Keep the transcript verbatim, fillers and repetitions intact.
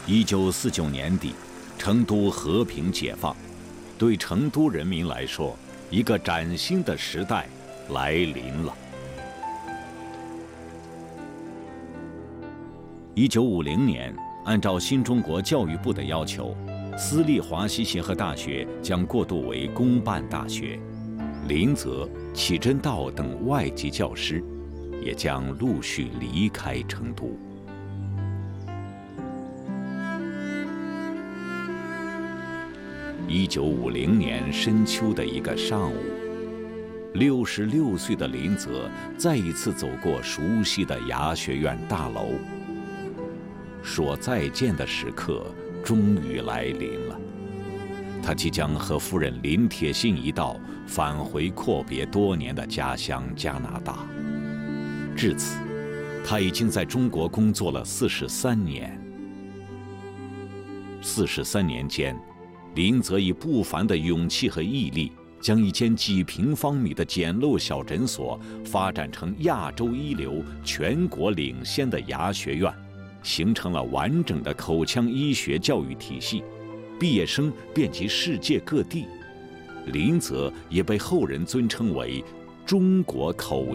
一九四九年底，成都和平解放，对成都人民来说，一个崭新的时代来临了。一九五零年，按照新中国教育部的要求，私立华西协和大学将过渡为公办大学，林则、启真道等外籍教师也将陆续离开成都。一九五零年深秋的一个上午，六十六岁的林则再一次走过熟悉的牙学院大楼，说再见的时刻终于来临了。他即将和夫人林铁信一道返回阔别多年的家乡加拿大。至此，他已经在中国工作了四十三年。四十三年间，林则以不凡的勇气和毅力，将一间几平方米的简陋小诊所发展成亚洲一流、全国领先的牙学院，形成了完整的口腔医学教育体系，毕业生遍及世界各地。林则也被后人尊称为中国口